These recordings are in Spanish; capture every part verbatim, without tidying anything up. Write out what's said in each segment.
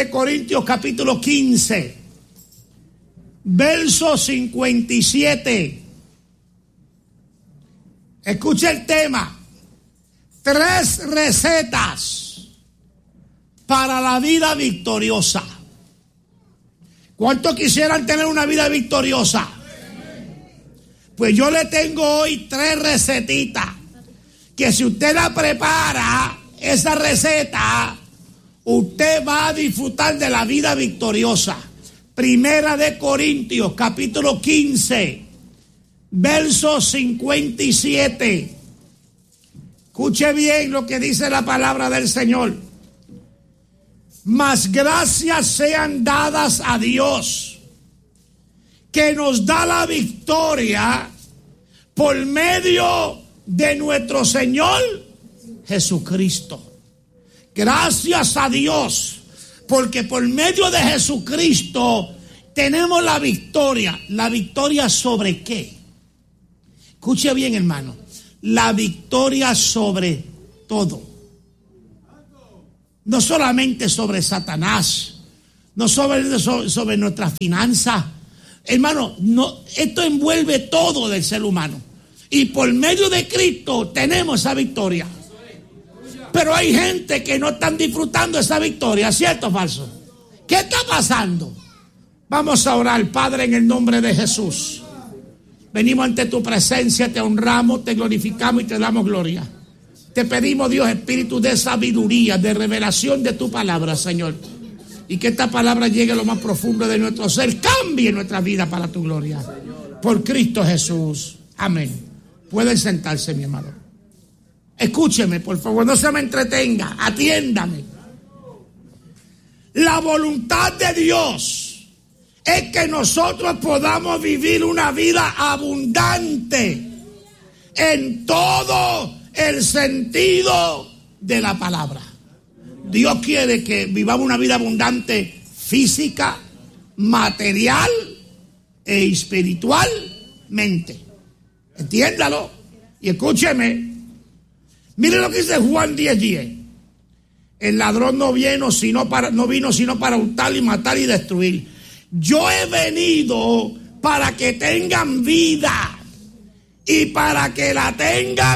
de Corintios capítulo quince, verso cincuenta y siete. Escucha el tema. Tres recetas para la vida victoriosa. ¿Cuántos quisieran tener una vida victoriosa? Pues yo le tengo hoy tres recetitas que si usted la prepara, esa receta, usted va a disfrutar de la vida victoriosa. Primera de Corintios, capítulo quince, verso cincuenta y siete. Escuche bien lo que dice la palabra del Señor. Mas gracias sean dadas a Dios, que nos da la victoria por medio de nuestro Señor Jesucristo. Gracias a Dios, porque por medio de Jesucristo tenemos la victoria. ¿La victoria sobre qué? Escuche bien, hermano. La victoria sobre todo. No solamente sobre Satanás, no sobre, sobre, sobre nuestras finanzas. Hermano, no, esto envuelve todo del ser humano. Y por medio de Cristo tenemos esa victoria. Pero hay gente que no están disfrutando esa victoria, ¿cierto o falso? ¿Qué está pasando? Vamos a orar, Padre, en el nombre de Jesús. Venimos ante tu presencia, te honramos, te glorificamos y te damos gloria. Te pedimos, Dios, espíritu de sabiduría, de revelación de tu palabra, Señor. Y que esta palabra llegue a lo más profundo de nuestro ser, cambie nuestra vida para tu gloria. Por Cristo Jesús. Amén. Pueden sentarse, mi amado. Escúcheme, por favor, no se me entretenga, atiéndame. La voluntad de Dios es que nosotros podamos vivir una vida abundante en todo el sentido de la palabra. Dios quiere que vivamos una vida abundante física, material e espiritualmente. Entiéndalo y escúcheme. Mire lo que dice Juan diez diez. El ladrón no vino sino para, no vino sino para hurtar y matar y destruir. Yo he venido para que tengan vida y para que la tengan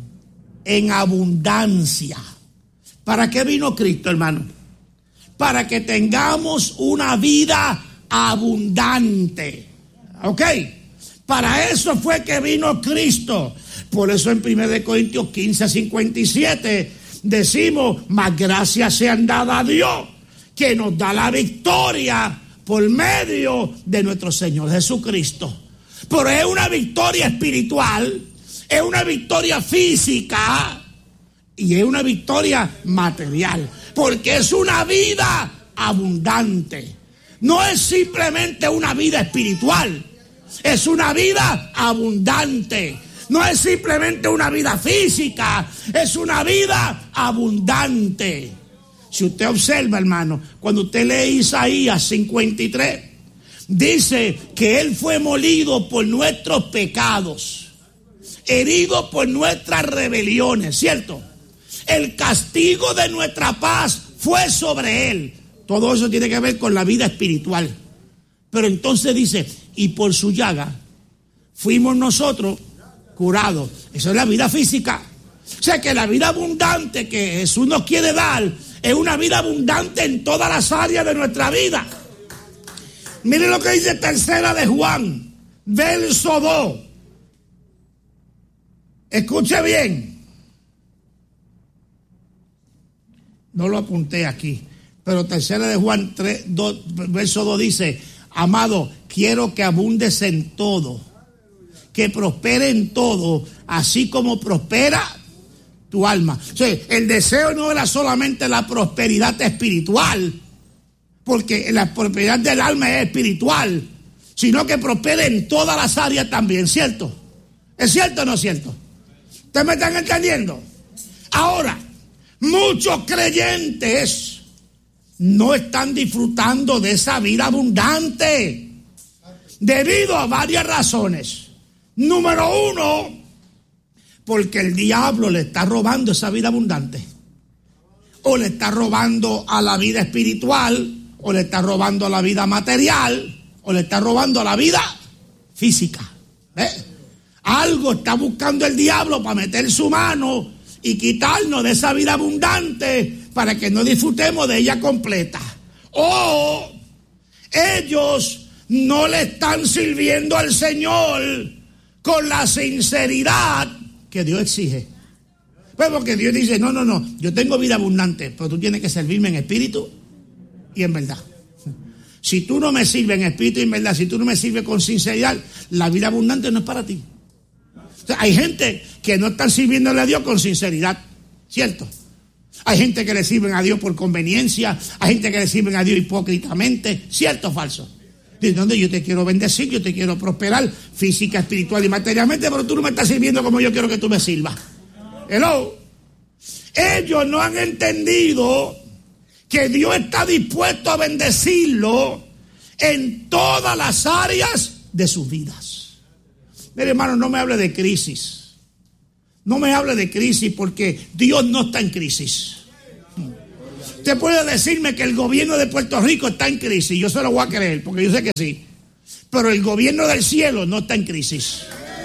en abundancia. ¿Para qué vino Cristo, hermano? Para que tengamos una vida abundante. ¿Ok? Para eso fue que vino Cristo. Por eso en primera de Corintios quince, cincuenta y siete decimos, mas gracias sean dadas a Dios, que nos da la victoria por medio de nuestro Señor Jesucristo. Pero es una victoria espiritual, es una victoria física y es una victoria material, porque es una vida abundante. No es simplemente una vida espiritual, es una vida abundante. No es simplemente una vida física, es una vida abundante. Si usted observa, hermano, cuando usted lee Isaías cincuenta y tres, dice que Él fue molido por nuestros pecados, herido por nuestras rebeliones, ¿cierto? El castigo de nuestra paz fue sobre Él. Todo eso tiene que ver con la vida espiritual. Pero entonces dice, y por su llaga fuimos nosotros curados. Eso es la vida física. O sea que la vida abundante que Jesús nos quiere dar es una vida abundante en todas las áreas de nuestra vida. Mire lo que dice tercera de Juan, verso dos. Escuche bien. No lo apunté aquí, pero tercera de Juan tres, dos, verso dos dice, amado, quiero que abundes en todo, que prospere en todo, así como prospera tu alma. O sea, el deseo no era solamente la prosperidad espiritual, porque la prosperidad del alma es espiritual, sino que prospere en todas las áreas también, ¿cierto? ¿Es cierto o no es cierto? ¿Ustedes me están entendiendo? Ahora, muchos creyentes no están disfrutando de esa vida abundante debido a varias razones. Número uno, porque el diablo le está robando esa vida abundante. o le está robando a la vida espiritual, o le está robando a la vida material, o le está robando a la vida física. ¿Eh? Algo está buscando el diablo para meter su mano y quitarnos de esa vida abundante para que no disfrutemos de ella completa. O ellos no le están sirviendo al Señor con la sinceridad que Dios exige. Pues porque Dios dice, no, no, no, yo tengo vida abundante, pero tú tienes que servirme en espíritu y en verdad. Si tú no me sirves en espíritu y en verdad, si tú no me sirves con sinceridad, la vida abundante no es para ti. O sea, hay gente que no están sirviéndole a Dios con sinceridad, ¿cierto? Hay gente que le sirven a Dios por conveniencia, hay gente que le sirven a Dios hipócritamente, ¿cierto o falso? ¿De dónde? Yo te quiero bendecir, yo te quiero prosperar física, espiritual y materialmente, pero tú no me estás sirviendo como yo quiero que tú me sirvas. Hello. Ellos no han entendido que Dios está dispuesto a bendecirlo en todas las áreas de sus vidas. Mire, hermano, no me hable de crisis. No me hable de crisis porque Dios no está en crisis. Usted puede decirme que el gobierno de Puerto Rico está en crisis. Yo se lo voy a creer porque yo sé que sí. Pero el gobierno del cielo no está en crisis.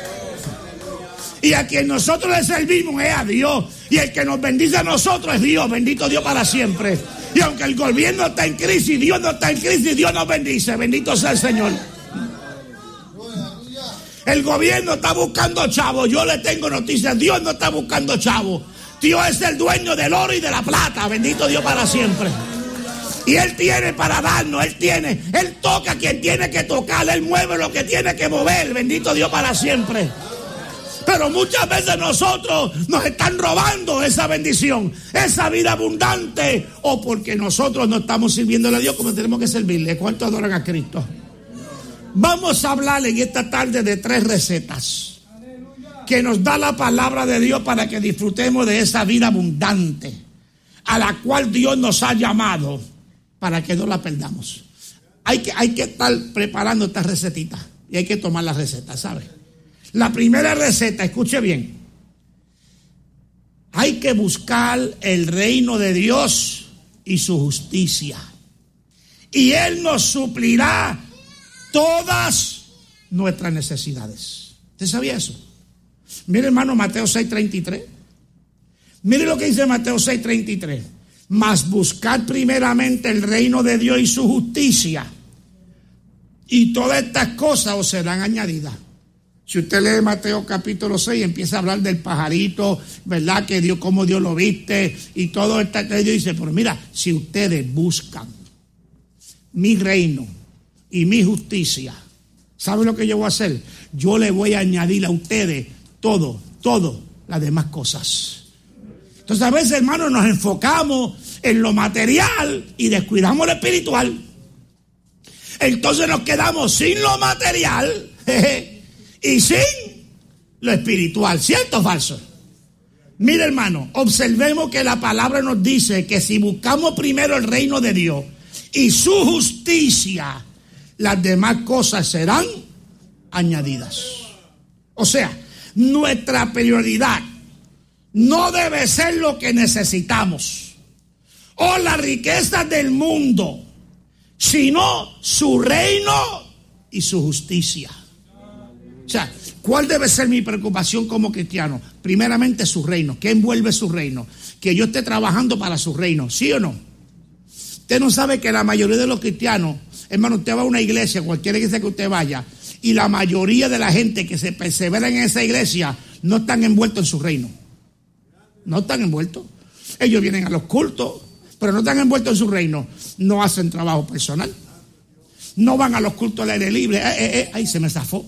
Y a quien nosotros le servimos es a Dios. Y el que nos bendice a nosotros es Dios. Bendito Dios para siempre. Y aunque el gobierno está en crisis, Dios no está en crisis, Dios nos bendice. Bendito sea el Señor. El gobierno está buscando chavos. Yo le tengo noticias. Dios no está buscando chavos. Dios es el dueño del oro y de la plata. Bendito Dios para siempre. Y Él tiene para darnos. Él tiene. Él toca a quien tiene que tocar. Él mueve lo que tiene que mover. Bendito Dios para siempre. Pero muchas veces nosotros nos están robando esa bendición, esa vida abundante, o porque nosotros no estamos sirviéndole a Dios como tenemos que servirle. ¿Cuántos adoran a Cristo? Vamos a hablar en esta tarde de tres recetas que nos da la palabra de Dios para que disfrutemos de esa vida abundante a la cual Dios nos ha llamado para que no la perdamos. Hay que, hay que estar preparando esta recetita y hay que tomar la receta, ¿sabe? La primera receta, escuche bien. Hay que buscar el reino de Dios y su justicia. Y Él nos suplirá todas nuestras necesidades. ¿Usted sabía eso? Mire, hermano, Mateo seis treinta y tres. Mire lo que dice Mateo seis treinta y tres. Mas buscad primeramente el reino de Dios y su justicia, y todas estas cosas os serán añadidas. Si usted lee Mateo capítulo seis, empieza a hablar del pajarito, ¿verdad? Que Dios, cómo Dios lo viste y todo esto. Dios dice, pero mira, si ustedes buscan mi reino y mi justicia, ¿saben lo que yo voy a hacer? Yo le voy a añadir a ustedes todo, todo, las demás cosas. Entonces a veces, hermanos, nos enfocamos en lo material y descuidamos lo espiritual. Entonces nos quedamos sin lo material, jeje, y sin lo espiritual. ¿Cierto o falso? Mire, hermano, observemos que la palabra nos dice que si buscamos primero el reino de Dios y su justicia, las demás cosas serán añadidas. O sea, nuestra prioridad no debe ser lo que necesitamos o las riquezas del mundo, sino su reino y su justicia. O sea, ¿cuál debe ser mi preocupación como cristiano? Primeramente su reino. ¿Qué envuelve su reino? Que yo esté trabajando para su reino, ¿sí o no? Usted no sabe que la mayoría de los cristianos, hermano, usted va a una iglesia, cualquier iglesia que usted vaya, y la mayoría de la gente que se persevera en esa iglesia no están envueltos en su reino. No están envueltos. Ellos vienen a los cultos, pero no están envueltos en su reino. No hacen trabajo personal. No van a los cultos al aire libre. Eh, eh, eh, ahí se me zafó.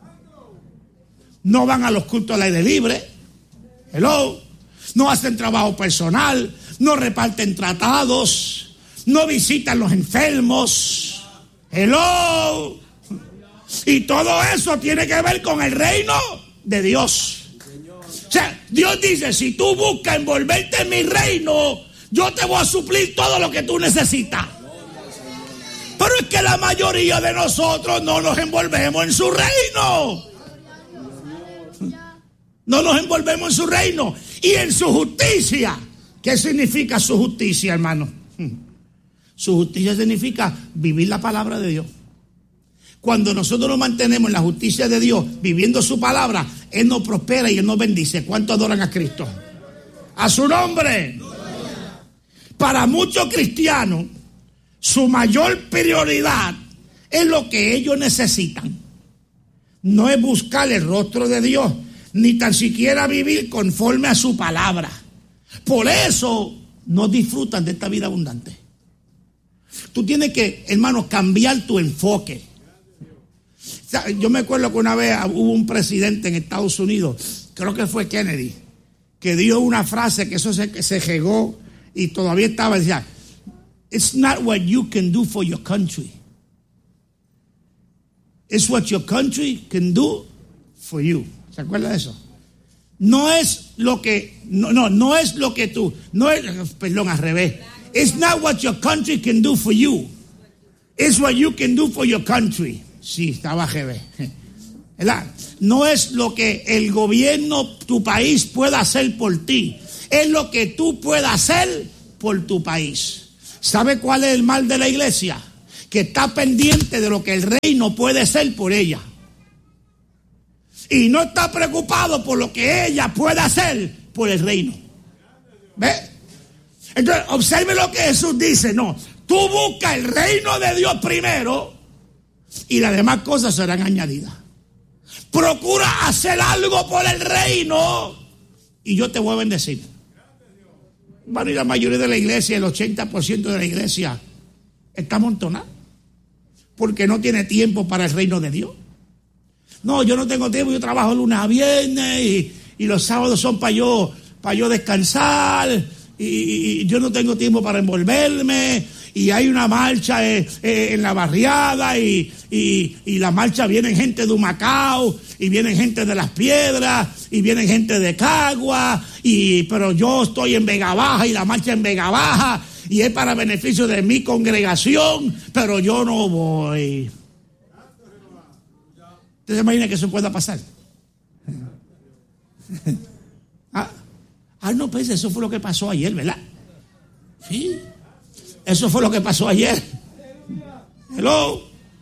No van a los cultos al aire libre. Hello. No hacen trabajo personal. No reparten tratados. No visitan los enfermos. Hello. Y todo eso tiene que ver con el reino de Dios. O sea, Dios dice, si tú buscas envolverte en mi reino, yo te voy a suplir todo lo que tú necesitas. Pero es que la mayoría de nosotros no nos envolvemos en su reino. No nos envolvemos en su reino y en su justicia. ¿Qué significa su justicia, hermano? Su justicia significa vivir la palabra de Dios. Cuando nosotros nos mantenemos en la justicia de Dios, viviendo su palabra, Él nos prospera y Él nos bendice. ¿Cuántos adoran a Cristo? A su nombre. Para muchos cristianos, su mayor prioridad es lo que ellos necesitan. No es buscar el rostro de Dios, ni tan siquiera vivir conforme a su palabra. Por eso no disfrutan de esta vida abundante. Tú tienes que, hermano, cambiar tu enfoque. O sea, yo me acuerdo que una vez hubo un presidente en Estados Unidos, creo que fue Kennedy, que dio una frase que eso se, se regó y todavía estaba, decía, it's not what you can do for your country. It's what your country can do for you. ¿Se acuerda de eso? No es lo que, no, no, no es lo que tú, no es, perdón, al revés. It's not what your country can do for you. It's what you can do for your country. Sí, estaba al revés. ¿Verdad? No es lo que el gobierno, tu país pueda hacer por ti. Es lo que tú puedas hacer por tu país. ¿Sabe cuál es el mal de la iglesia? Que está pendiente de lo que el reino puede hacer por ella. Y no está preocupado por lo que ella puede hacer por el reino. ¿Ve? Entonces, observe lo que Jesús dice. No, tú busca el reino de Dios primero y las demás cosas serán añadidas. Procura hacer algo por el reino y yo te voy a bendecir. Bueno, y la mayoría de la iglesia, el ochenta por ciento de la iglesia está amontonada porque no tiene tiempo para el reino de Dios. No, yo no tengo tiempo, yo trabajo lunes a viernes y, y los sábados son para yo, para yo descansar y, y, y yo no tengo tiempo para envolverme y hay una marcha eh, eh, en la barriada y, y, y la marcha vienen gente de Humacao y vienen gente de Las Piedras y vienen gente de Cagua y pero yo estoy en Vega Baja y la marcha en Vega Baja y es para beneficio de mi congregación, pero yo no voy. ¿Usted se imagina que eso pueda pasar? Ah, ah, no, pues eso fue lo que pasó ayer, ¿verdad? Sí, eso fue lo que pasó ayer. Hello.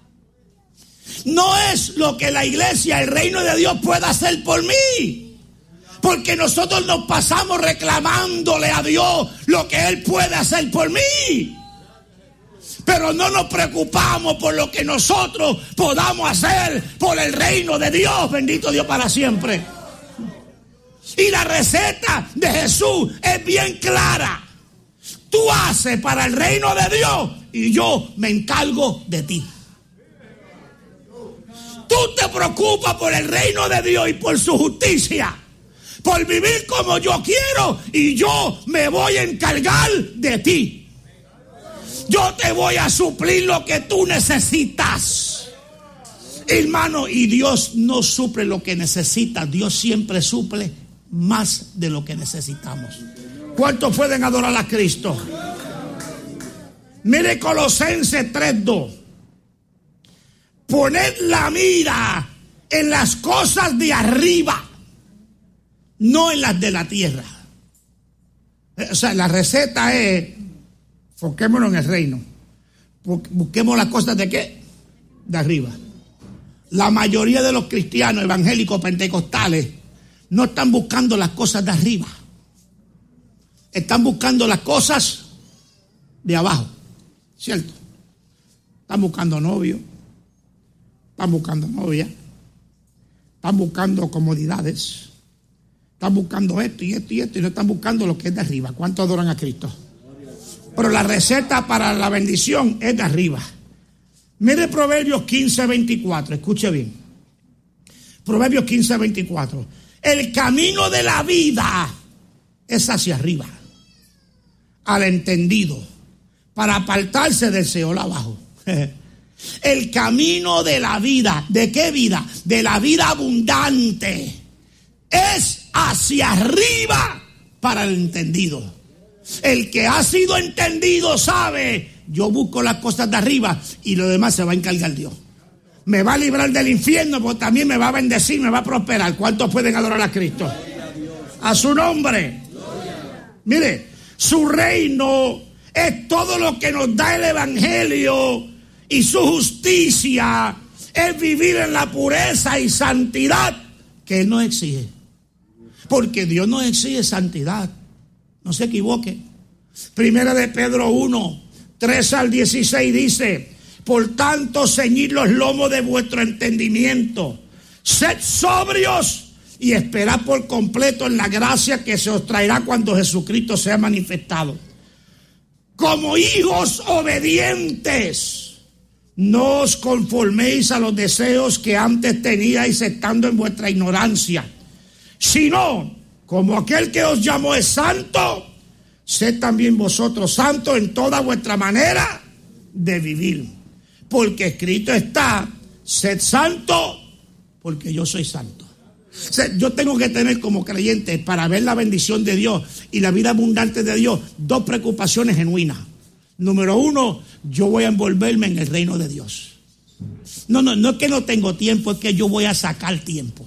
No es lo que la iglesia, el reino de Dios pueda hacer por mí. Porque nosotros nos pasamos reclamándole a Dios lo que Él puede hacer por mí. Pero no nos preocupamos por lo que nosotros podamos hacer por el reino de Dios. Bendito Dios para siempre. Y la receta de Jesús es bien clara. Tú haces para el reino de Dios y yo me encargo de ti. Tú te preocupas por el reino de Dios y por su justicia, por vivir como yo quiero y yo me voy a encargar de ti. Yo te voy a suplir lo que tú necesitas. Hermano, y Dios no suple lo que necesita. Dios siempre suple más de lo que necesitamos. ¿Cuántos pueden adorar a Cristo? Mire Colosenses tres dos. Poned la mira en las cosas de arriba, no en las de la tierra. O sea, la receta es: enfoquémonos en el reino. Busquemos las cosas de qué? De arriba. La mayoría de los cristianos evangélicos pentecostales no están buscando las cosas de arriba. Están buscando las cosas de abajo. ¿Cierto? Están buscando novio. Están buscando novia. Están buscando comodidades. Están buscando esto y esto y esto y no están buscando lo que es de arriba. ¿Cuántos adoran a Cristo? Pero la receta para la bendición es de arriba. Mire Proverbios quince veinticuatro, escuche bien. Proverbios quince veinticuatro. El camino de la vida es hacia arriba, al entendido, para apartarse del Seol abajo. El camino de la vida, ¿de qué vida? De la vida abundante, es hacia arriba para el entendido. El que ha sido entendido sabe, yo busco las cosas de arriba y lo demás se va a encargar Dios. Me va a librar del infierno, pero también me va a bendecir, me va a prosperar. ¿Cuántos pueden adorar a Cristo? A su nombre. Mire, Su reino es todo lo que nos da el evangelio, y su justicia es vivir en la pureza y santidad que Él nos exige. Porque Dios nos exige santidad. No se equivoque. Primera de Pedro uno, tres al dieciséis dice: por tanto, ceñid los lomos de vuestro entendimiento, sed sobrios y esperad por completo en la gracia que se os traerá cuando Jesucristo sea manifestado. Como hijos obedientes, no os conforméis a los deseos que antes teníais estando en vuestra ignorancia, sino como aquel que os llamó es santo, sed también vosotros santos en toda vuestra manera de vivir. Porque escrito está: sed santo, porque yo soy santo. O sea, yo tengo que tener como creyente, para ver la bendición de Dios y la vida abundante de Dios, dos preocupaciones genuinas. Número uno, yo voy a envolverme en el reino de Dios. No, no, no es que no tengo tiempo, es que yo voy a sacar tiempo.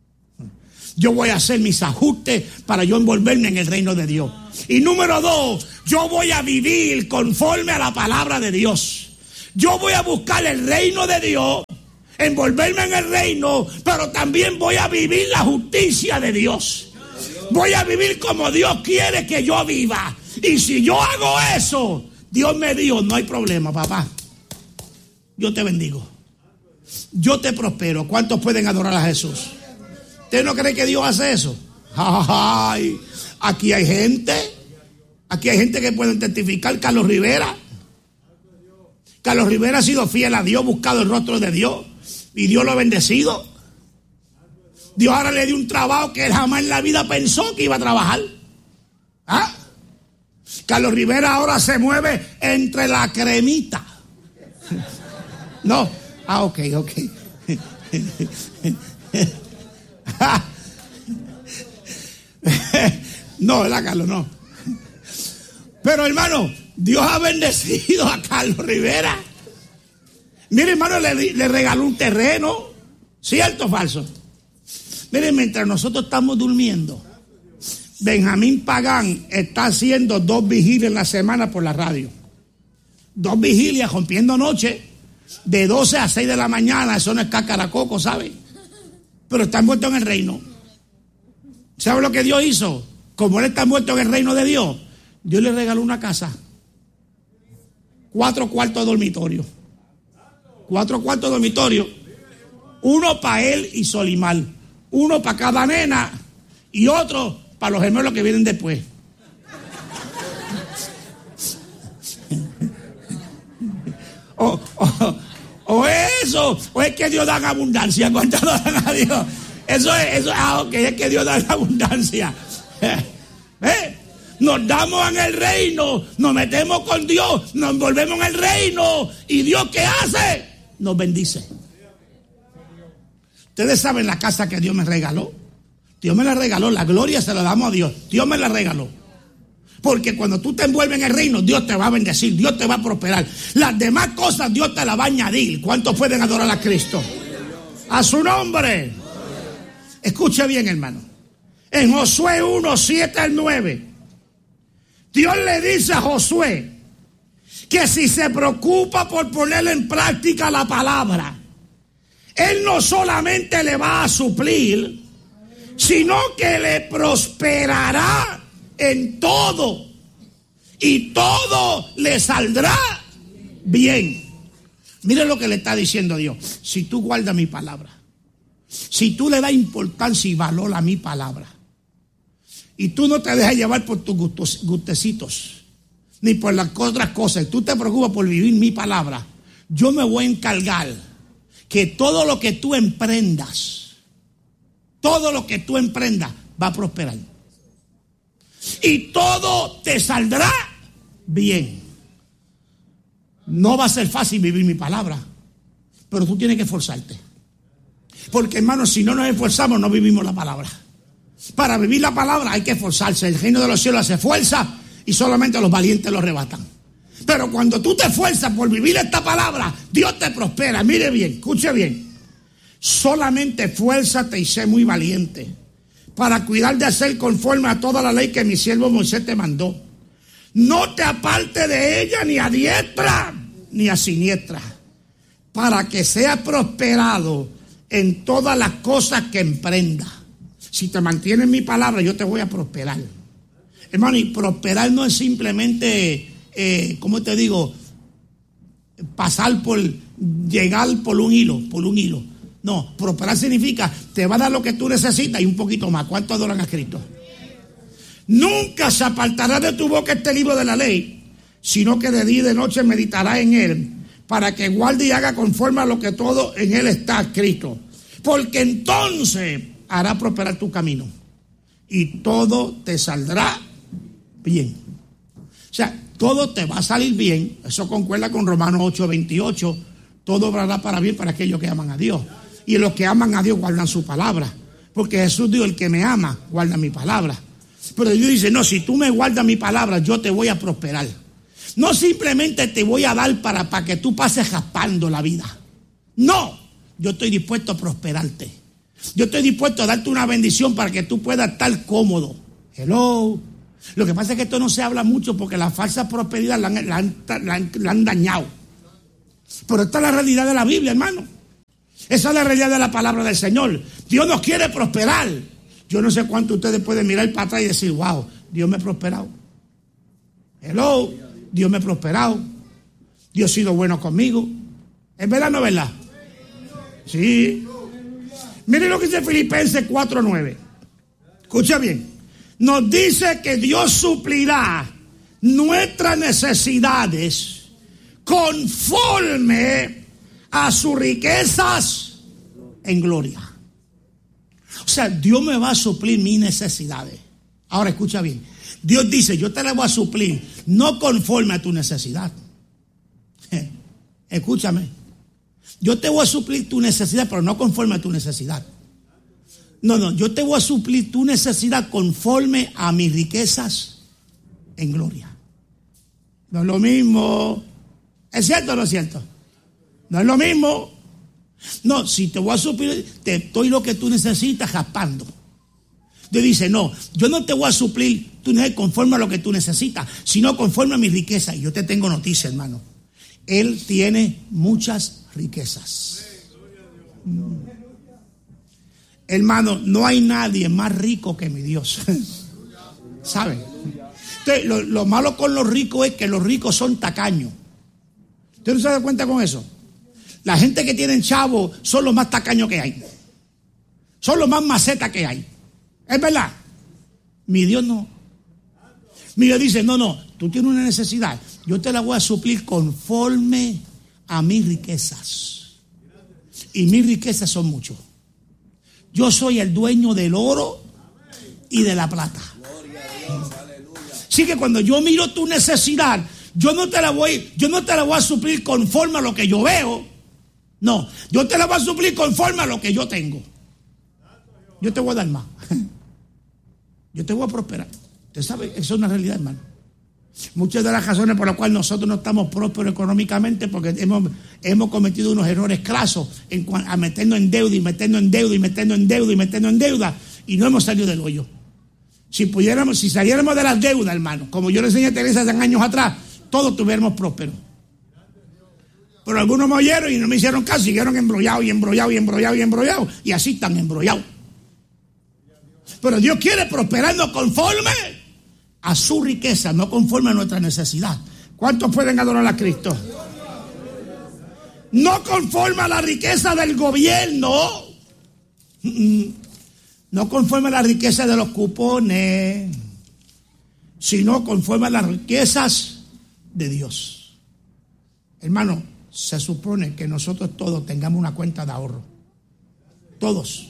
Yo voy a hacer mis ajustes para yo envolverme en el reino de Dios. Y número dos, yo voy a vivir conforme a la palabra de Dios. Yo voy a buscar el reino de Dios, envolverme en el reino, pero también voy a vivir la justicia de Dios. Voy a vivir como Dios quiere que yo viva. Y si yo hago eso, Dios me dijo: no hay problema, papá. Yo te bendigo. Yo te prospero. ¿Cuántos pueden adorar a Jesús? ¿Usted no cree que Dios hace eso? Ay, aquí hay gente, aquí hay gente que puede testificar. Carlos Rivera. Carlos Rivera ha sido fiel a Dios, buscado el rostro de Dios, y Dios lo ha bendecido. Dios ahora le dio un trabajo que él jamás en la vida pensó que iba a trabajar. ¿Ah? Carlos Rivera ahora se mueve entre la cremita. No, ah, ok, ok. No, ¿verdad, Carlos? No. Pero, hermano, Dios ha bendecido a Carlos Rivera. Mire, hermano, le, le regaló un terreno. ¿Cierto o falso? Mire, mientras nosotros estamos durmiendo, Benjamín Pagán está haciendo dos vigilias en la semana por la radio. Dos vigilias rompiendo noche, de doce a seis de la mañana. Eso no es cacaracoco, ¿sabe? Pero está envuelto en el reino. ¿Sabe lo que Dios hizo? Como él está envuelto en el reino de Dios, Dios le regaló una casa. Cuatro cuartos de dormitorio. Cuatro cuartos de dormitorio. Uno para él y Solimar. Uno para cada nena y otro para los gemelos que vienen después. O, o, o eso, o es que Dios da en abundancia. ¿Cuánto lo dan a Dios? Eso es, eso ah, ok, es que Dios da en abundancia. ¿Eh? Nos damos en el reino, nos metemos con Dios, nos envolvemos en el reino, y Dios, ¿qué hace? Nos bendice. Ustedes saben la casa que Dios me regaló. Dios me la regaló, la gloria se la damos a Dios. Dios me la regaló. Porque cuando tú te envuelves en el reino, Dios te va a bendecir, Dios te va a prosperar. Las demás cosas Dios te las va a añadir. ¿Cuántos pueden adorar a Cristo? A su nombre. Escuche bien, hermano. En Josué uno, siete al nueve, Dios le dice a Josué que si se preocupa por poner en práctica la palabra, Él no solamente le va a suplir, sino que le prosperará en todo, y todo le saldrá bien. Mire lo que le está diciendo Dios: si tú guardas mi palabra, si tú le das importancia y valor a mi palabra, y tú no te dejas llevar por tus gustos, gustecitos, ni por las otras cosas, y tú te preocupas por vivir mi palabra, yo me voy a encargar que todo lo que tú emprendas, todo lo que tú emprendas va a prosperar. Y todo te saldrá bien. No va a ser fácil vivir mi palabra, pero tú tienes que esforzarte. Porque, hermano, si no nos esforzamos, no vivimos la palabra. Para vivir la palabra hay que esforzarse. El reino de los cielos hace fuerza y solamente los valientes lo arrebatan. Pero cuando tú te esfuerzas por vivir esta palabra, Dios te prospera. Mire bien, escuche bien. Solamente esfuérzate y sé muy valiente para cuidar de hacer conforme a toda la ley que mi siervo Moisés te mandó. No te aparte de ella ni a diestra ni a siniestra, para que sea prosperado en todas las cosas que emprenda. Si te mantienes en mi palabra, yo te voy a prosperar. Hermano, y prosperar no es simplemente, eh, ¿cómo te digo? Pasar por, llegar por un hilo, por un hilo. No, prosperar significa, te va a dar lo que tú necesitas y un poquito más. ¿Cuánto adoran a Cristo? Nunca se apartará de tu boca este libro de la ley, sino que de día y de noche meditará en él, para que guarde y haga conforme a lo que todo en él está escrito. Porque entonces hará prosperar tu camino y todo te saldrá bien. O sea, todo te va a salir bien. Eso concuerda con Romanos ocho veintiocho. Todo obrará para bien para aquellos que aman a Dios. Y los que aman a Dios guardan su palabra. Porque Jesús dijo, el que me ama, guarda mi palabra. Pero Dios dice, no, si tú me guardas mi palabra, yo te voy a prosperar. No simplemente te voy a dar para, para que tú pases raspando la vida. No, yo estoy dispuesto a prosperarte. Yo estoy dispuesto a darte una bendición para que tú puedas estar cómodo. Hello. Lo que pasa es que esto no se habla mucho porque la falsa prosperidad la han, la han, la han, la han dañado. Pero esta es la realidad de la Biblia, hermano. Esa es la realidad de la palabra del Señor. Dios nos quiere prosperar. Yo no sé cuánto ustedes pueden mirar para atrás y decir, wow, Dios me ha prosperado. Hello, Dios me ha prosperado. Dios ha sido bueno conmigo. ¿Es verdad o no es verdad? Sí. Miren lo que dice Filipenses cuatro nueve. Escucha bien. Nos dice que Dios suplirá nuestras necesidades conforme a sus riquezas en gloria. O sea, Dios me va a suplir mis necesidades. Ahora escucha bien. Dios dice, yo te las voy a suplir no conforme a tu necesidad. Escúchame. Yo te voy a suplir tu necesidad, pero no conforme a tu necesidad. No, no, yo te voy a suplir tu necesidad conforme a mis riquezas en gloria. No es lo mismo. ¿Es cierto o no es cierto? No es lo mismo. No, si te voy a suplir, te doy lo que tú necesitas raspando. Dios dice, no, yo no te voy a suplir tu necesidad conforme a lo que tú necesitas, sino conforme a mis riquezas. Y yo te tengo noticia, hermano. Él tiene muchas riquezas. Mm. Hermano, no hay nadie más rico que mi Dios. ¿Saben? Entonces, lo, lo malo con los ricos es que los ricos son tacaños. ¿Usted no se da cuenta con eso? La gente que tienen chavo son los más tacaños que hay. Son los más macetas que hay. ¿Es verdad? Mi Dios no. Mi Dios dice, no, no, tú tienes una necesidad. Yo te la voy a suplir conforme a mis riquezas. Y mis riquezas son muchas. Yo soy el dueño del oro y de la plata. Así que cuando yo miro tu necesidad, yo no te la voy, yo no te la voy a suplir conforme a lo que yo veo. No, yo te la voy a suplir conforme a lo que yo tengo. Yo te voy a dar más. Yo te voy a prosperar. Usted sabe, eso es una realidad, hermano. Muchas de las razones por las cuales nosotros no estamos prósperos económicamente, porque hemos, hemos cometido unos errores crasos en, a meternos en deuda y meternos en deuda y meternos en deuda y meternos en deuda y no hemos salido del hoyo. Si pudiéramos, si saliéramos de las deudas, hermano, como yo le enseñé a Teresa hace años atrás, todos tuviéramos prósperos. Pero algunos me oyeron y no me hicieron caso, siguieron embrollados y embrollados y embrollados y embrollados y así están embrollados. Pero Dios quiere prosperarnos conforme a su riqueza, no conforme a nuestra necesidad. ¿Cuántos pueden adorar a Cristo? No conforme a la riqueza del gobierno, no conforme a la riqueza de los cupones, sino conforme a las riquezas de Dios. Hermano, se supone que nosotros todos tengamos una cuenta de ahorro. Todos.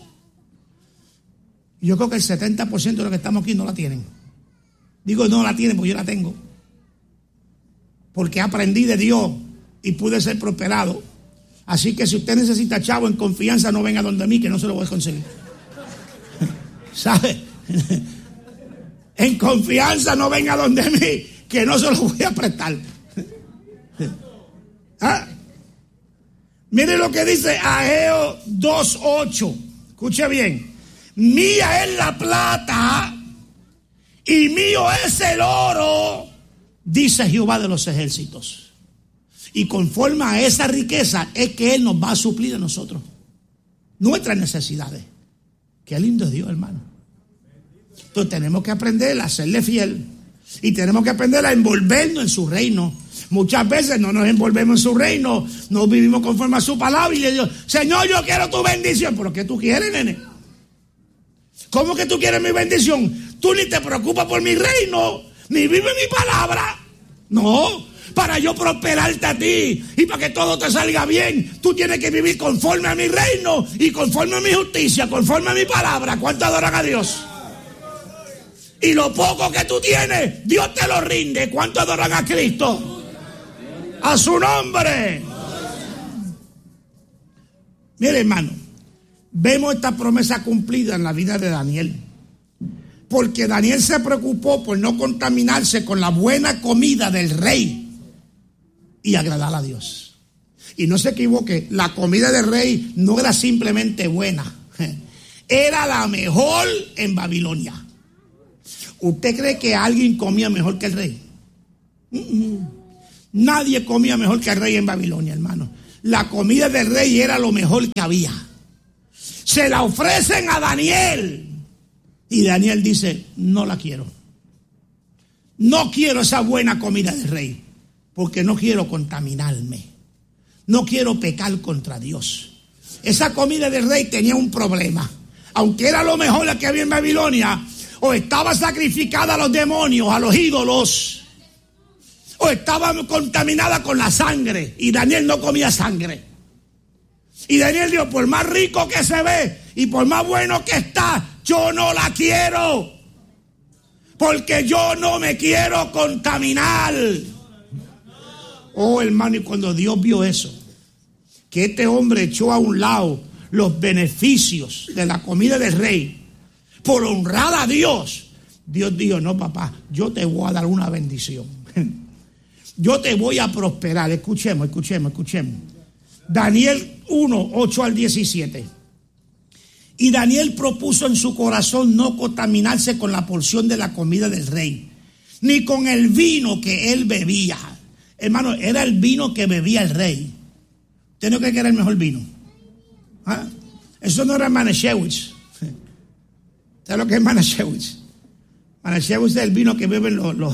Yo creo que el setenta por ciento de los que estamos aquí no la tienen. Digo, no la tienen porque yo la tengo. Porque aprendí de Dios y pude ser prosperado. Así que si usted necesita chavo en confianza, no venga donde mí, que no se lo voy a conseguir. ¿Sabe? En confianza no venga donde mí, que no se lo voy a prestar. ¿Ah? Mire lo que dice Ageo dos ocho. Escuche bien. Mía es la plata y mío es el oro dice Jehová de los ejércitos. Y conforme a esa riqueza es que Él nos va a suplir a nosotros nuestras necesidades. Qué lindo es Dios, hermano. Entonces tenemos que aprender a serle fiel. Y tenemos que aprender a envolvernos en su reino. Muchas veces no nos envolvemos en su reino, no vivimos conforme a su palabra y le digo, Señor, yo quiero tu bendición. ¿Pero qué tú quieres, nene? ¿Cómo que tú quieres mi bendición? Tú ni te preocupas por mi reino, ni vives mi palabra. No, para yo prosperarte a ti y para que todo te salga bien, tú tienes que vivir conforme a mi reino y conforme a mi justicia, conforme a mi palabra. ¿Cuánto adoran a Dios? Y lo poco que tú tienes, Dios te lo rinde. ¿Cuánto adoran a Cristo? A su nombre. Mire, hermano, vemos esta promesa cumplida en la vida de Daniel. Porque Daniel se preocupó por no contaminarse con la buena comida del rey y agradar a Dios. Y no se equivoque, la comida del rey no era simplemente buena, era la mejor en Babilonia. ¿Usted cree que alguien comía mejor que el rey? Mm-mm. Nadie comía mejor que el rey en Babilonia, hermano. La comida del rey era lo mejor que había. Se la ofrecen a Daniel. Y Daniel dice, no la quiero. No quiero esa buena comida del rey. Porque no quiero contaminarme. No quiero pecar contra Dios. Esa comida del rey tenía un problema. Aunque era lo mejor que había en Babilonia, o estaba sacrificada a los demonios, a los ídolos, o estaba contaminada con la sangre. Y Daniel no comía sangre. Y Daniel dijo, por más rico que se ve y por más bueno que está, yo no la quiero. Porque yo no me quiero contaminar. Oh, hermano, y cuando Dios vio eso, que este hombre echó a un lado los beneficios de la comida del rey por honrar a Dios, Dios dijo, no, papá, yo te voy a dar una bendición. Yo te voy a prosperar. Escuchemos, escuchemos, escuchemos. Daniel uno, ocho al diecisiete. Y Daniel propuso en su corazón no contaminarse con la porción de la comida del rey, ni con el vino que él bebía. Hermano, era el vino que bebía el rey. ¿Usted no cree que era el mejor vino? ¿Ah? Eso no era Manischewitz. ¿Sabe lo que es Manischewitz? Manischewitz es el vino que beben los... los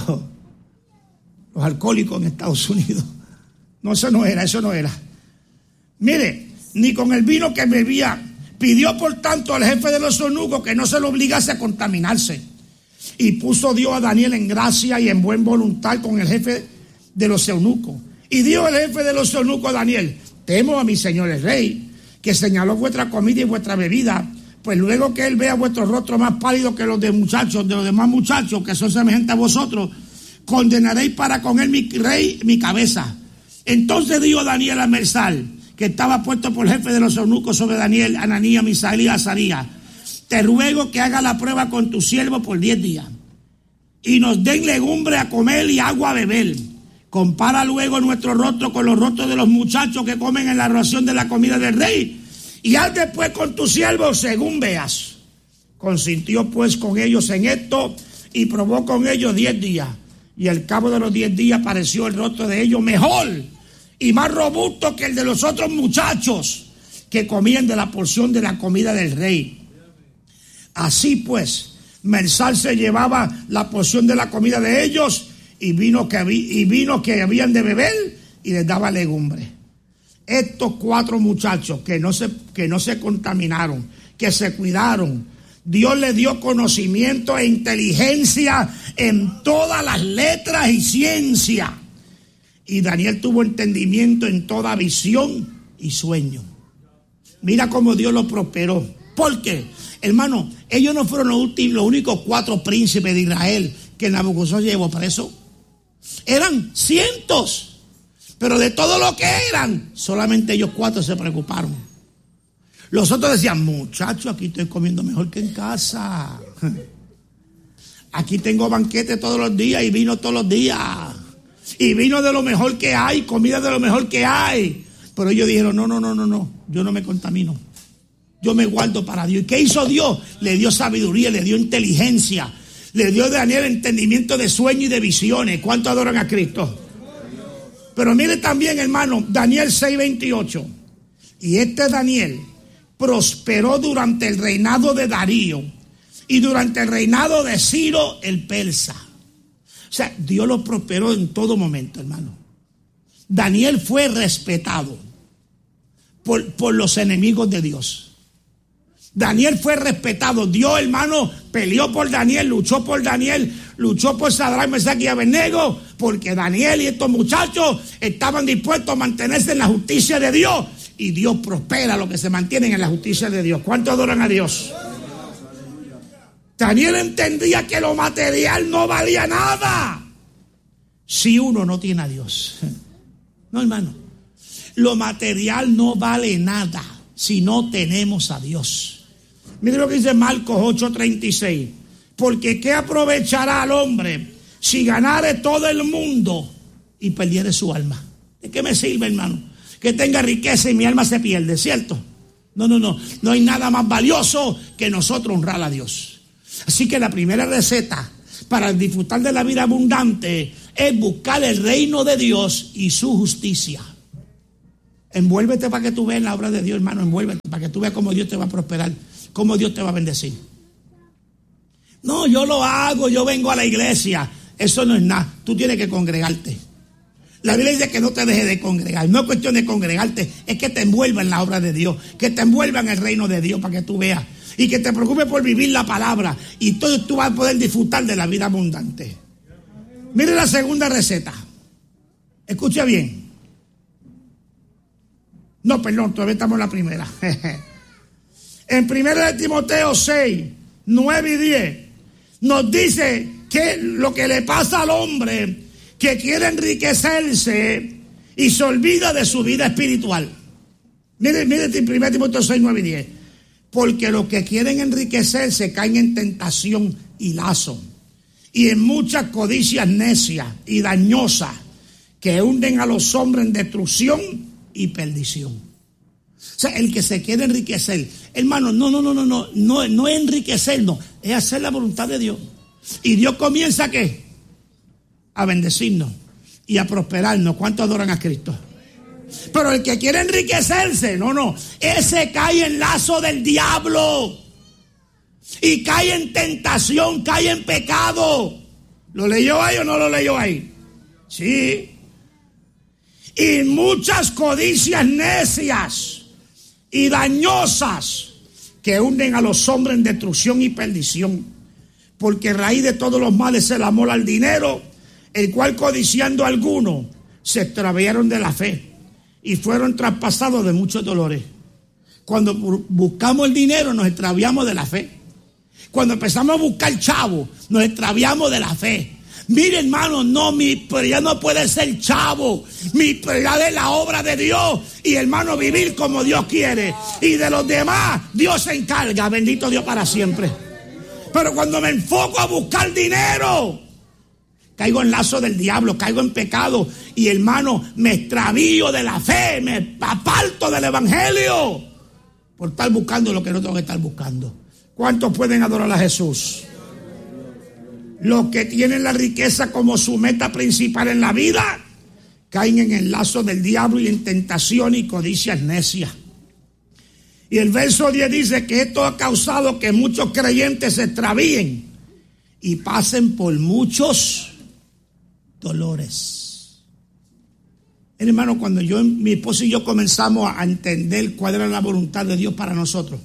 Los alcohólicos en Estados Unidos. No, eso no era, eso no era. Mire, ni con el vino que bebía. Pidió por tanto al jefe de los eunucos que no se lo obligase a contaminarse. Y puso Dios a Daniel en gracia y en buen voluntad con el jefe de los eunucos. Y dijo el jefe de los eunucos a Daniel, temo a mi señor el rey, que señaló vuestra comida y vuestra bebida, pues luego que él vea vuestro rostro más pálido que los de muchachos, de los demás muchachos que son semejantes a vosotros, condenaréis para con él mi rey, mi cabeza. Entonces dijo Daniel a Mersal, que estaba puesto por jefe de los eunucos sobre Daniel, Ananías, Misael y Azarías, te ruego que haga la prueba con tu siervo por diez días y nos den legumbre a comer y agua a beber. Compara luego nuestro rostro con los rostros de los muchachos que comen en la ración de la comida del rey y haz después con tu siervo según veas. Consintió pues con ellos en esto y probó con ellos diez días. Y al cabo de los diez días pareció el rostro de ellos mejor y más robusto que el de los otros muchachos que comían de la porción de la comida del rey. Así pues, Mersal se llevaba la porción de la comida de ellos y vino que, y vino que habían de beber y les daba legumbre. Estos cuatro muchachos que no se, que no se contaminaron, que se cuidaron, Dios le dio conocimiento e inteligencia en todas las letras y ciencia. Y Daniel tuvo entendimiento en toda visión y sueño. Mira cómo Dios lo prosperó. ¿Por qué? Hermano, ellos no fueron los, últimos, los únicos cuatro príncipes de Israel que Nabucodonosor llevó preso. Eran cientos. Pero de todo lo que eran, solamente ellos cuatro se preocuparon. Los otros decían, muchachos, aquí estoy comiendo mejor que en casa. Aquí tengo banquete todos los días y vino todos los días. Y vino de lo mejor que hay, comida de lo mejor que hay. Pero ellos dijeron, no, no, no, no, no, yo no me contamino. Yo me guardo para Dios. ¿Y qué hizo Dios? Le dio sabiduría, le dio inteligencia, Le dio a Daniel entendimiento de sueño y de visiones. ¿Cuánto adoran a Cristo? Pero mire también, hermano, Daniel seis veintiocho. Y este Daniel prosperó durante el reinado de Darío y durante el reinado de Ciro el persa. O sea, Dios lo prosperó en todo momento, hermano. Daniel fue respetado por, por los enemigos de Dios. Daniel fue respetado. Dios, hermano, peleó por Daniel, luchó por Daniel, luchó por Sadrach, Mesach y Abednego, porque Daniel y estos muchachos estaban dispuestos a mantenerse en la justicia de Dios. Y Dios prospera a los que se mantienen en la justicia de Dios. ¿Cuántos adoran a Dios? Daniel entendía que lo material no valía nada si uno no tiene a Dios. No, hermano. Lo material no vale nada si no tenemos a Dios. Mire lo que dice Marcos ocho treinta y seis. Porque ¿qué aprovechará al hombre si ganare todo el mundo y perdiere su alma? ¿De qué me sirve, hermano? Que tenga riqueza y mi alma se pierde, ¿cierto? No, no, no. No hay nada más valioso que nosotros honrar a Dios. Así que la primera receta para disfrutar de la vida abundante es buscar el reino de Dios y su justicia. Envuélvete para que tú veas la obra de Dios, hermano. Envuélvete para que tú veas cómo Dios te va a prosperar, cómo Dios te va a bendecir. No, yo lo hago, yo vengo a la iglesia. Eso no es nada. Tú tienes que congregarte. La Biblia dice que no te dejes de congregar. No es cuestión de congregarte, es que te envuelva en la obra de Dios, que te envuelva en el reino de Dios para que tú veas. Y que te preocupes por vivir la palabra. Y todo tú vas a poder disfrutar de la vida abundante. Mire la segunda receta. Escuche bien. No, perdón, todavía estamos en la primera. En primera de Timoteo seis, nueve y diez nos dice que lo que le pasa al hombre que quiere enriquecerse y se olvida de su vida espiritual. Mire, mire en primera de Timoteo seis, nueve y diez. Porque los que quieren enriquecerse caen en tentación y lazo y en muchas codicias necias y dañosas que hunden a los hombres en destrucción y perdición. O sea, el que se quiere enriquecer, hermano, no, no, no, no, no, no, no es enriquecernos, es hacer la voluntad de Dios. Y Dios comienza ¿a qué? A bendecirnos y a prosperarnos. ¿Cuántos adoran a Cristo? Pero el que quiere enriquecerse, no, no, ese cae en lazo del diablo y cae en tentación, cae en pecado. ¿Lo leyó ahí o no lo leyó ahí? Sí. Y muchas codicias necias y dañosas que hunden a los hombres en destrucción y perdición, porque raíz de todos los males es el amor al dinero, el cual codiciando a algunos se extraviaron de la fe y fueron traspasados de muchos dolores. Cuando buscamos el dinero nos extraviamos de la fe. Cuando empezamos a buscar chavo nos extraviamos de la fe. Mire, hermano, no, mi prioridad no puede ser chavo. Mi prioridad es la obra de Dios. Y, hermano, vivir como Dios quiere. Y de los demás, Dios se encarga. Bendito Dios para siempre. Pero cuando me enfoco a buscar dinero, caigo en lazo del diablo, caigo en pecado. Y, hermano, me extravío de la fe. Me aparto del evangelio por estar buscando lo que no tengo que estar buscando. ¿Cuántos pueden adorar a Jesús? Los que tienen la riqueza como su meta principal en la vida caen en el lazo del diablo y en tentación y codicias necias. Y el verso diez dice que esto ha causado que muchos creyentes se extravíen y pasen por muchos dolores. Hermano, cuando yo, mi esposo y yo comenzamos a entender cuál era la voluntad de Dios para nosotros,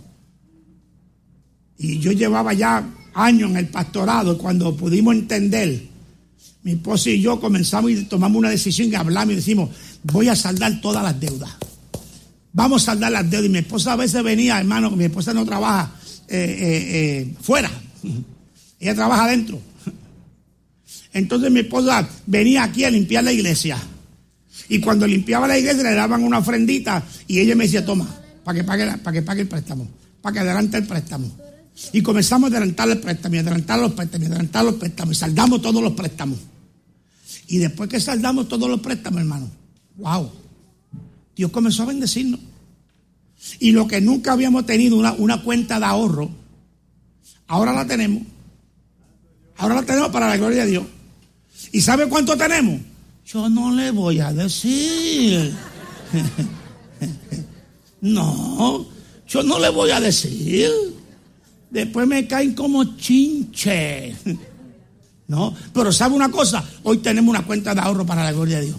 y yo llevaba ya años en el pastorado, cuando pudimos entender, mi esposo y yo comenzamos y tomamos una decisión y hablamos y decimos, voy a saldar todas las deudas, vamos a saldar las deudas. Y mi esposa a veces venía, hermano, mi esposa no trabaja eh, eh, eh, fuera, ella trabaja adentro. Entonces mi esposa venía aquí a limpiar la iglesia, y cuando limpiaba la iglesia le daban una ofrendita y ella me decía, toma, para que pague, para que pague el préstamo, para que adelante el préstamo. Y comenzamos a adelantar el préstamo, y adelantar los préstamos, y adelantar los préstamos, y saldamos todos los préstamos. Y después que saldamos todos los préstamos, hermano, wow, Dios comenzó a bendecirnos. Y lo que nunca habíamos tenido, una, una cuenta de ahorro, ahora la tenemos. Ahora la tenemos para la gloria de Dios. ¿Y sabe cuánto tenemos? Yo no le voy a decir. No, yo no le voy a decir. Después me caen como chinche. No, pero ¿sabe una cosa? Hoy tenemos una cuenta de ahorro para la gloria de Dios.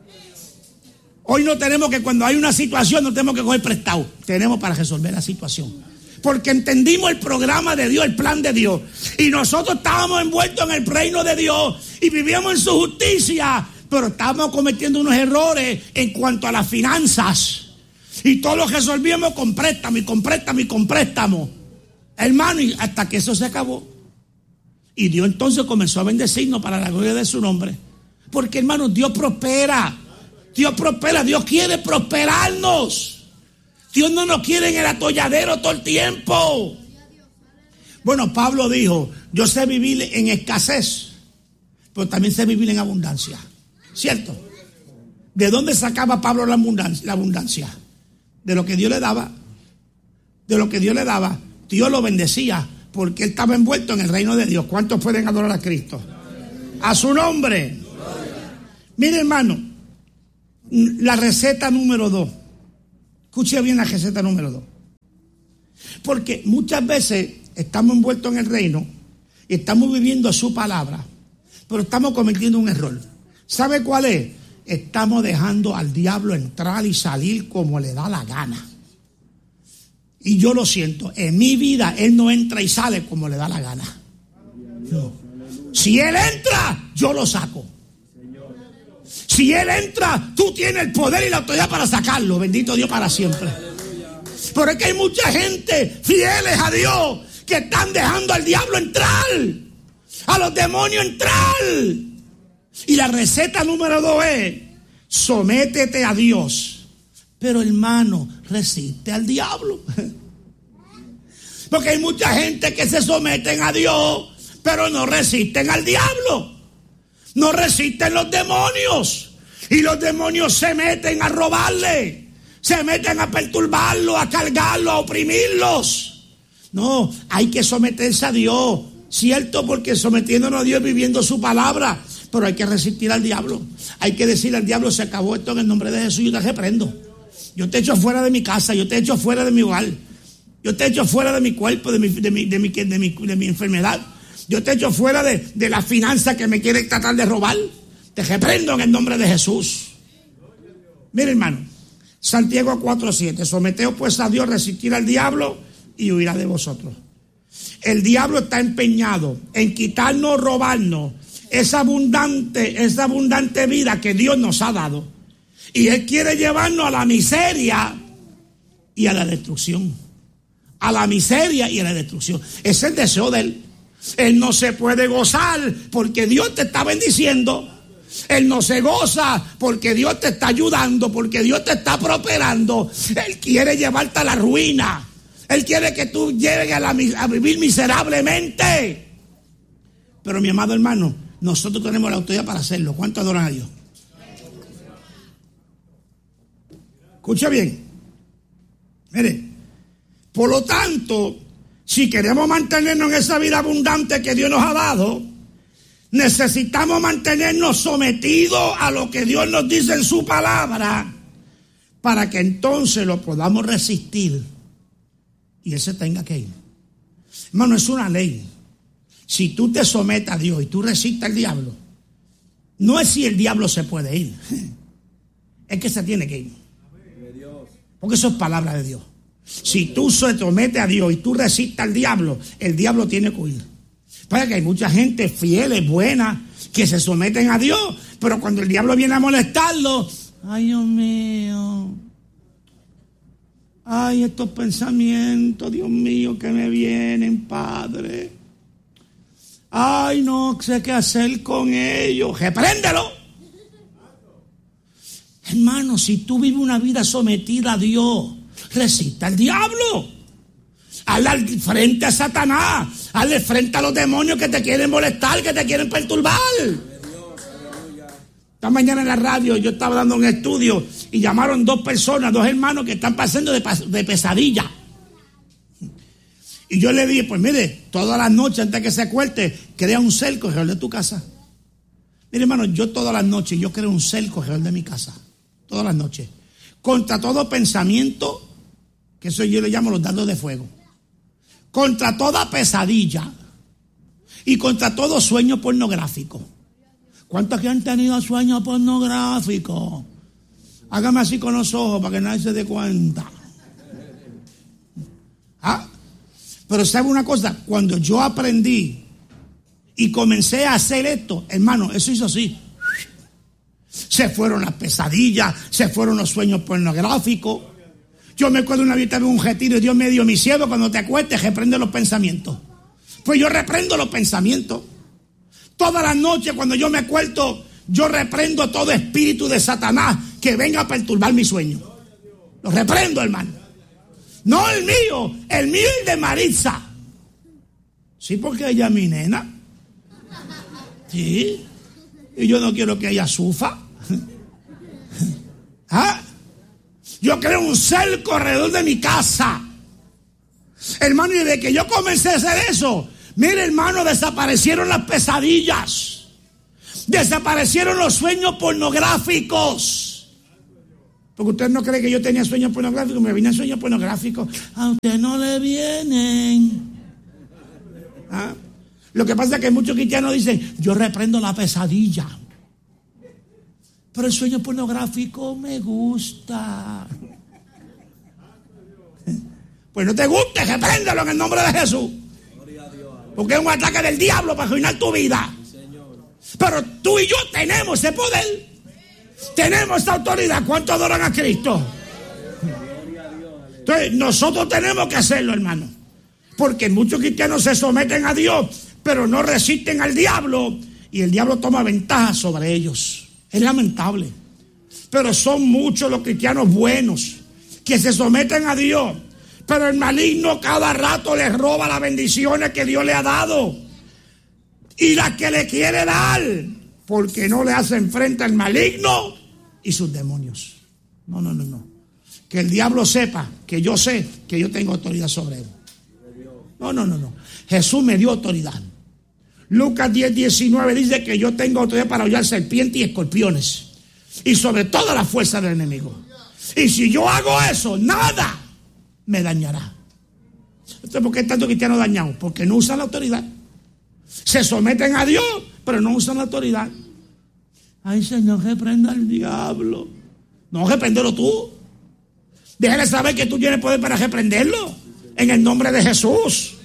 Hoy no tenemos que, cuando hay una situación, no tenemos que coger prestado. Tenemos para resolver la situación. Porque entendimos el programa de Dios, el plan de Dios. Y nosotros estábamos envueltos en el reino de Dios y vivíamos en su justicia. Pero estábamos cometiendo unos errores en cuanto a las finanzas. Y todo lo resolvíamos con préstamo y con préstamo y con préstamo. Hermano, y hasta que eso se acabó. Y Dios entonces comenzó a bendecirnos para la gloria de su nombre. Porque, hermano, Dios prospera. Dios prospera, Dios quiere prosperarnos. Dios no nos quiere en el atolladero todo el tiempo. Bueno, Pablo dijo, yo sé vivir en escasez, pero también sé vivir en abundancia. ¿Cierto? ¿De dónde sacaba Pablo la abundancia? La abundancia? De lo que Dios le daba. De lo que Dios le daba. Dios lo bendecía porque él estaba envuelto en el reino de Dios. ¿Cuántos pueden adorar a Cristo? A su nombre. Mire, hermano, la receta número dos. Escuche bien la receta número dos. Porque muchas veces estamos envueltos en el reino y estamos viviendo su palabra, pero estamos cometiendo un error. ¿Sabe cuál es? Estamos dejando al diablo entrar y salir como le da la gana. Y yo lo siento, en mi vida él no entra y sale como le da la gana. No. Si él entra, yo lo saco. Si él entra, tú tienes el poder y la autoridad para sacarlo. Bendito Dios para siempre. Pero es que hay mucha gente fieles a Dios que están dejando al diablo entrar, a los demonios entrar. Y la receta número dos es: sométete a Dios. Pero, hermano, resiste al diablo. Porque hay mucha gente que se someten a Dios, pero no resisten al diablo. No resisten los demonios. Y los demonios se meten a robarle. Se meten a perturbarlo, a cargarlo, a oprimirlos. No, hay que someterse a Dios. Cierto, porque sometiéndonos a Dios, viviendo su palabra. Pero hay que resistir al diablo. Hay que decirle al diablo: se acabó esto en el nombre de Jesús, yo te reprendo. Yo te echo fuera de mi casa, yo te echo fuera de mi hogar. Yo te echo fuera de mi cuerpo, de mi, de mi, de mi, de mi, de mi enfermedad. Yo te echo fuera de, de la finanza que me quiere tratar de robar. Te reprendo en el nombre de Jesús. Mire, hermano, Santiago cuatro siete. Someteos pues a Dios, resistir al diablo y huirá de vosotros. El diablo está empeñado en quitarnos, robarnos esa abundante, esa abundante vida que Dios nos ha dado. Y él quiere llevarnos a la miseria y a la destrucción. A la miseria y a la destrucción. Ese es el deseo de él. Él no se puede gozar porque Dios te está bendiciendo. Él no se goza porque Dios te está ayudando, porque Dios te está prosperando. Él quiere llevarte a la ruina. Él quiere que tú llegues a, la, a vivir miserablemente. Pero, mi amado hermano, nosotros tenemos la autoridad para hacerlo. ¿Cuánto adoran a Dios? Escucha bien. Mire, por lo tanto, si queremos mantenernos en esa vida abundante que Dios nos ha dado, necesitamos mantenernos sometidos a lo que Dios nos dice en su palabra, para que entonces lo podamos resistir y Él se tenga que ir. Hermano, es una ley. Si tú te sometes a Dios y tú resistes al diablo, no es si el diablo se puede ir, es que se tiene que ir. Porque eso es palabra de Dios. Si tú se sometes a Dios y tú resistes al diablo, el diablo tiene que huir. Para que hay mucha gente fiel, buena, que se someten a Dios, pero cuando el diablo viene a molestarlo, ay, Dios mío, ay, estos pensamientos, Dios mío, que me vienen, Padre, ay, no sé qué hacer con ellos. Repréndelo. Hermano, si tú vives una vida sometida a Dios, resista al diablo. Hazle frente a Satanás. Hazle frente a los demonios que te quieren molestar, que te quieren perturbar. Esta mañana en la radio yo estaba dando un estudio y llamaron dos personas, dos hermanos que están pasando de, de pesadilla. Y yo le dije, pues mire, todas las noches antes que se acueste, crea un cerco alrededor de tu casa. Mire, hermano, yo todas las noches, yo creo un cerco alrededor de mi casa. Todas las noches. Contra todo pensamiento, que eso yo le llamo los dardos de fuego. Contra toda pesadilla. Y contra todo sueño pornográfico. ¿Cuántos que han tenido sueños pornográficos? Hágame así con los ojos para que nadie se dé cuenta. ¿Ah? Pero ¿sabe una cosa? Cuando yo aprendí y comencé a hacer esto, hermano, eso hizo así. Se fueron las pesadillas, se fueron los sueños pornográficos. Yo me acuerdo una vez en un retiro y Dios me dio mi siervo, cuando te acuestes, reprende los pensamientos. Pues yo reprendo los pensamientos. Todas las noches cuando yo me acuesto, yo reprendo todo espíritu de Satanás que venga a perturbar mi sueño. Lo reprendo, hermano. No el mío, el mío y el de Maritza. Sí, porque ella es mi nena. Sí. Y yo no quiero que ella sufra. ¿Ah? Yo creo un cerco alrededor de mi casa. Hermano, y de que yo comencé a hacer eso, mire, hermano, desaparecieron las pesadillas. Desaparecieron los sueños pornográficos. Porque usted no cree que yo tenía sueños pornográficos. Me vienen sueños pornográficos. A usted no le vienen. ¿Ah? Lo que pasa es que muchos cristianos dicen, yo reprendo la pesadilla. Pero el sueño pornográfico me gusta. Pues no te guste, repréndelo en el nombre de Jesús. Porque es un ataque del diablo para arruinar tu vida. Pero tú y yo tenemos ese poder. Tenemos esta autoridad. ¿Cuántos adoran a Cristo? Entonces nosotros tenemos que hacerlo, hermano. Porque muchos cristianos se someten a Dios, pero no resisten al diablo. Y el diablo toma ventaja sobre ellos. Es lamentable. Pero son muchos los cristianos buenos que se someten a Dios. Pero el maligno cada rato les roba las bendiciones que Dios le ha dado. Y las que le quiere dar. Porque no le hacen frente al maligno y sus demonios. No, no, no, no. Que el diablo sepa que yo sé que yo tengo autoridad sobre él. No, no, no, no. Jesús me dio autoridad. Lucas diez, diecinueve dice que yo tengo autoridad para hollar serpientes y escorpiones. Y sobre toda la fuerza del enemigo. Y si yo hago eso, nada me dañará. Entonces, ¿por qué hay tantos cristianos dañados? Porque no usan la autoridad. Se someten a Dios, pero no usan la autoridad. Ay, Señor, reprenda al diablo. No, repréndelo tú. Déjale saber que tú tienes poder para reprenderlo. En el nombre de Jesús.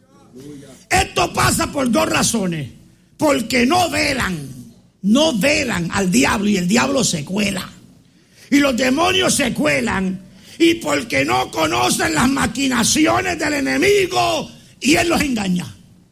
Esto pasa por dos razones. Porque no velan. No velan al diablo y el diablo se cuela. Y los demonios se cuelan. Y porque no conocen las maquinaciones del enemigo y él los engaña.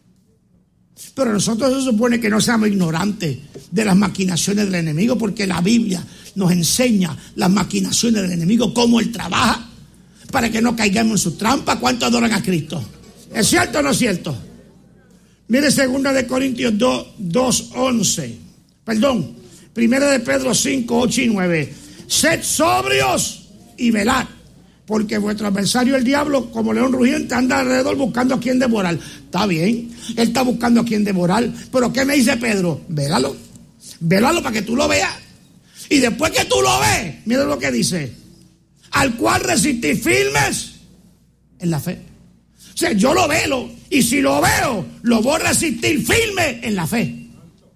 Pero nosotros se supone que no seamos ignorantes de las maquinaciones del enemigo, porque la Biblia nos enseña las maquinaciones del enemigo, cómo él trabaja, para que no caigamos en su trampa. ¿Cuántos adoran a Cristo? ¿Es cierto o no es cierto? Mire segunda de Corintios dos, once. Perdón, primera de Pedro cinco, ocho y nueve. Sed sobrios y velad, porque vuestro adversario el diablo, como león rugiente, anda alrededor buscando a quien devorar. Está bien, él está buscando a quien devorar. Pero ¿qué me dice Pedro? Vélalo, vélalo para que tú lo veas. Y después que tú lo ves, mira lo que dice: al cual resistir firmes en la fe. O sea, yo lo veo, y si lo veo, lo voy a resistir firme en la fe.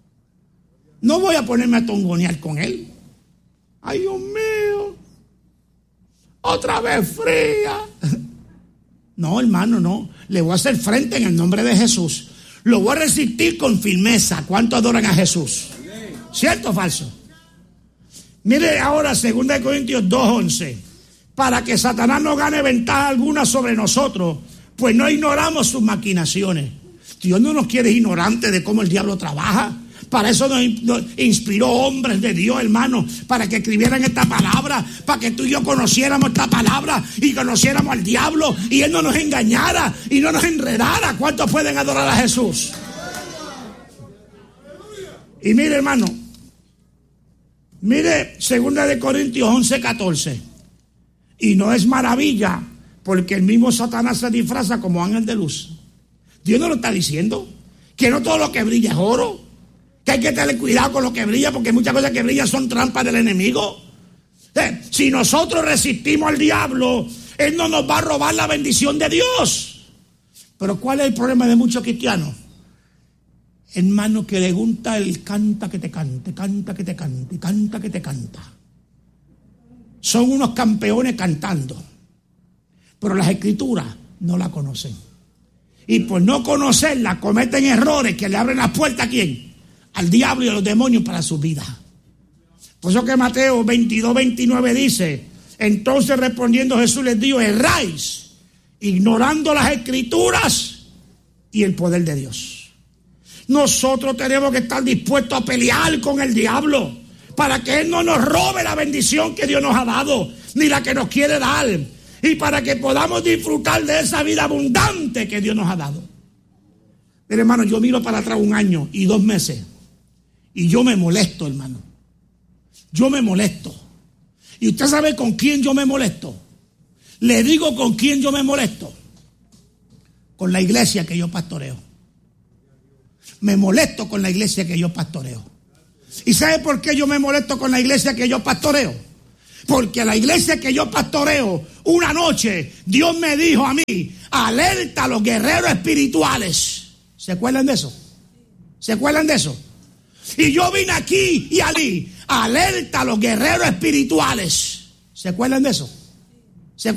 No voy a ponerme a tongonear con él. Ay, Dios mío, otra vez fría. No, hermano, no. Le voy a hacer frente en el nombre de Jesús. Lo voy a resistir con firmeza. ¿Cuánto adoran a Jesús? ¿Cierto o falso? Mire ahora segunda de Corintios dos, once. Para que Satanás no gane ventaja alguna sobre nosotros, pues no ignoramos sus maquinaciones. Dios no nos quiere ignorantes de cómo el diablo trabaja. Para eso nos inspiró hombres de Dios, hermano, para que escribieran esta palabra, para que tú y yo conociéramos esta palabra y conociéramos al diablo y él no nos engañara y no nos enredara. ¿Cuántos pueden adorar a Jesús? Y mire, hermano, mire segunda de Corintios once, catorce. Y no es maravilla, Porque el mismo Satanás se disfraza como ángel de luz. Dios no lo está diciendo. Que no todo lo que brilla es oro. Que hay que tener cuidado con lo que brilla, porque muchas cosas que brillan son trampas del enemigo. Eh, si nosotros resistimos al diablo, él no nos va a robar la bendición de Dios. Pero ¿cuál es el problema de muchos cristianos? Hermano, que le gusta el canta que te cante, canta que te cante, canta que te canta. Son unos campeones cantando. Pero las escrituras no la conocen. Y por no conocerla cometen errores que le abren las puertas ¿a quién? Al diablo y a los demonios para su vida. Por eso que Mateo veintidós, veintinueve dice: entonces respondiendo Jesús les dijo: erráis, ignorando las escrituras y el poder de Dios. Nosotros tenemos que estar dispuestos a pelear con el diablo para que él no nos robe la bendición que Dios nos ha dado, ni la que nos quiere dar, y para que podamos disfrutar de esa vida abundante que Dios nos ha dado. Mire, hermano, yo miro para atrás un año y dos meses y yo me molesto, hermano. Yo me molesto. ¿Y usted sabe con quién yo me molesto? Le digo con quién yo me molesto. Con la iglesia que yo pastoreo. Me molesto con la iglesia que yo pastoreo. ¿Y sabe por qué yo me molesto con la iglesia que yo pastoreo? Porque la iglesia que yo pastoreo, una noche Dios me dijo a mí: alerta a los guerreros espirituales. ¿Se acuerdan de eso? ¿Se acuerdan de eso? Y yo vine aquí y allí: alerta a los guerreros espirituales. ¿Se acuerdan de eso?